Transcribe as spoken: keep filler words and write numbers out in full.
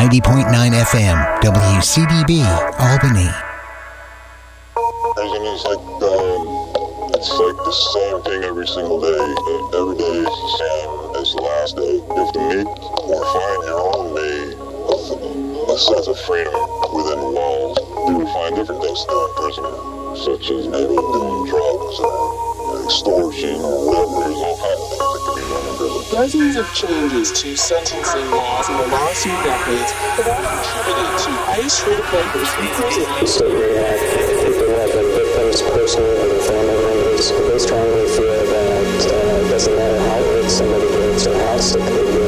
ninety point nine F M, W C D B, Albany. Prison is like, um, it's like the same thing every single day. Every day is the same as the last day. You have to make or find your own way of a sense of freedom within walls. You will find different things to do in prison, such as maybe doing drugs or extortion or whatever. There's all kinds of things that can be done in prison. Dozens of changes to sentencing laws in the last few decades have all contributed to ICE reoffenders in prison. So we have people who have been victims personally and their family members. They strongly feel that uh, it doesn't matter how big somebody gets or how sick they get.